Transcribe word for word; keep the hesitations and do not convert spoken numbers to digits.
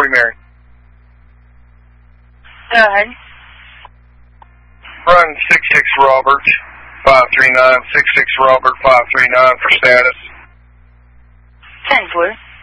Bloody Mary. Go ahead. Run six six Robert, five three nine, six six Robert, five three nine for status. ten Blue.